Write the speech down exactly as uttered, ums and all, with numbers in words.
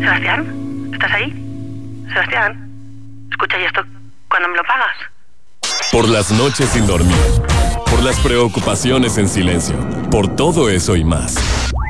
Sebastián, ¿estás ahí? Sebastián, escucha, ¿y esto cuándo me lo pagas? Por las noches sin dormir, por las preocupaciones en silencio, por todo eso y más.